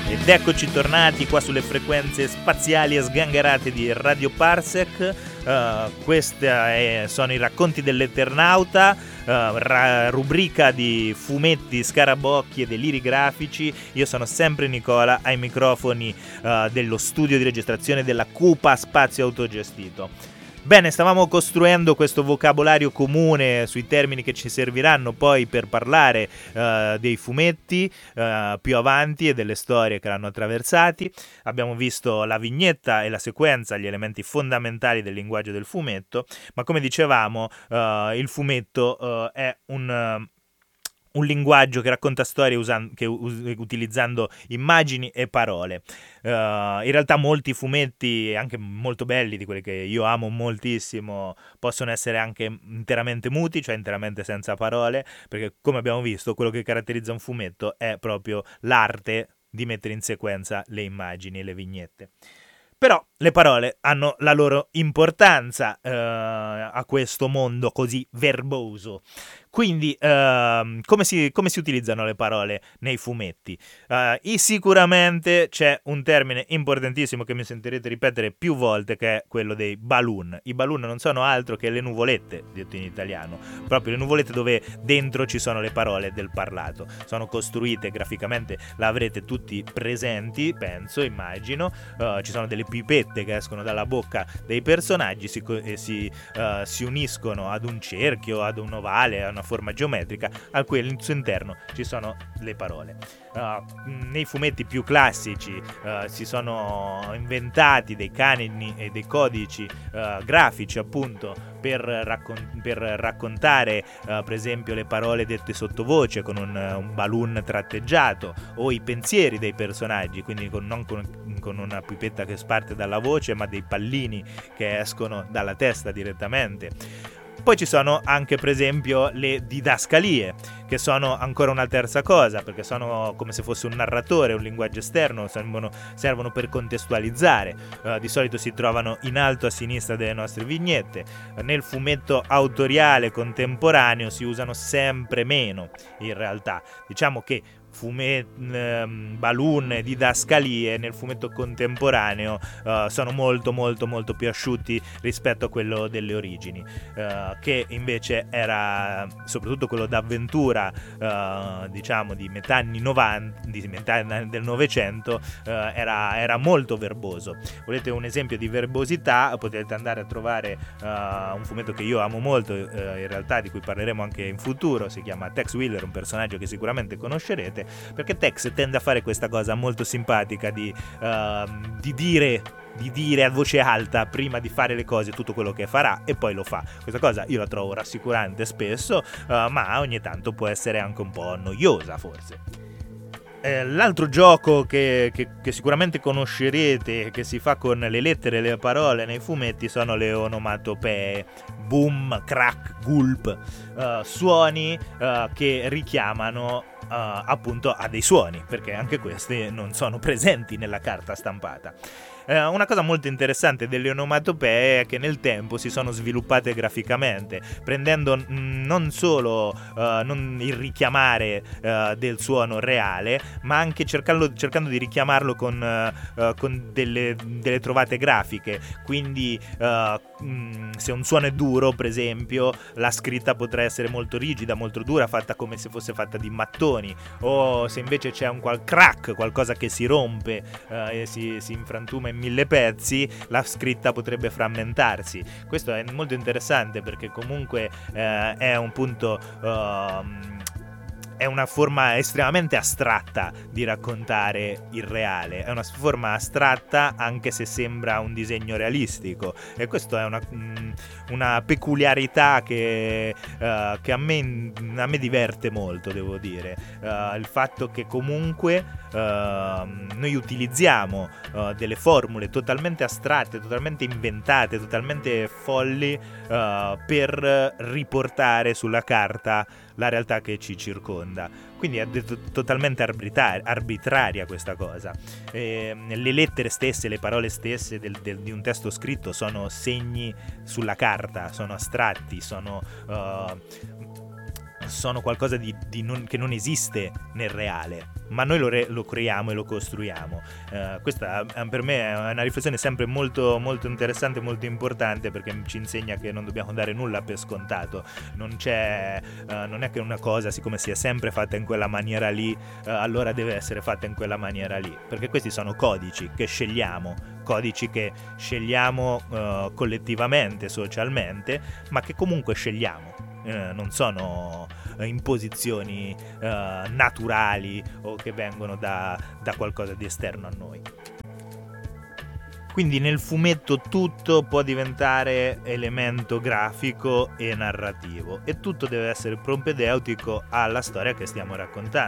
Ed eccoci tornati qua sulle frequenze spaziali e sgangherate di Radio Parsec. Questi sono i racconti dell'Eternauta, rubrica di fumetti, scarabocchi e deliri grafici. Io sono sempre Nicola, ai microfoni dello studio di registrazione della Cupa Spazio Autogestito. Bene, stavamo costruendo questo vocabolario comune sui termini che ci serviranno poi per parlare dei fumetti più avanti e delle storie che l'hanno attraversati. Abbiamo visto la vignetta e la sequenza, gli elementi fondamentali del linguaggio del fumetto, ma come dicevamo il fumetto è un linguaggio che racconta storie utilizzando immagini e parole. In realtà molti fumetti, anche molto belli, di quelli che io amo moltissimo, possono essere anche interamente muti, cioè interamente senza parole, perché come abbiamo visto quello che caratterizza un fumetto è proprio l'arte di mettere in sequenza le immagini e le vignette. Però le parole hanno la loro importanza a questo mondo così verboso. Quindi come si utilizzano le parole nei fumetti? Sicuramente c'è un termine importantissimo che mi sentirete ripetere più volte, che è quello dei balloon. I balloon non sono altro che le nuvolette, detto in italiano, proprio le nuvolette dove dentro ci sono le parole del parlato. Sono costruite graficamente, l'avrete tutti presenti, penso, immagino. Ci sono delle pipette che escono dalla bocca dei personaggi, si uniscono ad un cerchio, ad un ovale, a una forma geometrica, al cui al suo interno ci sono le parole. Nei fumetti più classici si sono inventati dei canoni e dei codici grafici, appunto, per raccontare per esempio le parole dette sottovoce con un balloon tratteggiato, o i pensieri dei personaggi, quindi non con una pipetta che parte dalla voce, ma dei pallini che escono dalla testa direttamente. Poi ci sono anche per esempio le didascalie, che sono ancora una terza cosa, perché sono come se fosse un narratore, un linguaggio esterno, servono per contestualizzare. Di solito si trovano in alto a sinistra delle nostre vignette. Nel fumetto autoriale contemporaneo si usano sempre meno, in realtà. Diciamo che balloon e didascalie nel fumetto contemporaneo sono molto molto molto più asciutti rispetto a quello delle origini, che invece era, soprattutto quello d'avventura, diciamo di metà anni 90, di metà del Novecento, era molto verboso. Volete un esempio di verbosità? Potete andare a trovare un fumetto che io amo molto, in realtà, di cui parleremo anche in futuro. Si chiama Tex Willer, un personaggio che sicuramente conoscerete, perché Tex tende a fare questa cosa molto simpatica di dire a voce alta prima di fare le cose tutto quello che farà, e poi lo fa. Questa cosa io la trovo rassicurante spesso, ma ogni tanto può essere anche un po' noiosa, forse. L'altro gioco che sicuramente conoscerete, che si fa con le lettere e le parole nei fumetti, sono le onomatopee. Boom, crack, gulp, suoni che richiamano appunto a dei suoni, perché anche questi non sono presenti nella carta stampata. Una cosa molto interessante delle onomatopee è che nel tempo si sono sviluppate graficamente, prendendo non solo il richiamare del suono reale, ma anche cercando di richiamarlo con delle trovate grafiche. Quindi se un suono è duro, per esempio, la scritta potrà essere molto rigida, molto dura, fatta come se fosse fatta di mattoni. O se invece c'è un crack, qualcosa che si rompe e si infrantuma in mille pezzi, la scritta potrebbe frammentarsi. Questo è molto interessante, perché comunque è un punto è una forma estremamente astratta di raccontare il reale. È una forma astratta anche se sembra un disegno realistico, e questo è una peculiarità che a me diverte molto, devo dire. Il fatto che comunque noi utilizziamo delle formule totalmente astratte, totalmente inventate, totalmente folli, per riportare sulla carta la realtà che ci circonda. Quindi è totalmente arbitraria questa cosa. Le lettere stesse, le parole stesse di un testo scritto sono segni sulla carta, sono astratti, sono sono qualcosa che non esiste nel reale, ma noi lo creiamo e lo costruiamo. Questa per me è una riflessione sempre molto, molto interessante, molto importante, perché ci insegna che non dobbiamo dare nulla per scontato. Non è che una cosa, siccome si è sempre fatta in quella maniera lì, allora deve essere fatta in quella maniera lì, perché questi sono codici che scegliamo collettivamente, socialmente, ma che comunque scegliamo. Non sono imposizioni naturali o che vengono da qualcosa di esterno a noi. Quindi nel fumetto tutto può diventare elemento grafico e narrativo, e tutto deve essere propedeutico alla storia che stiamo raccontando.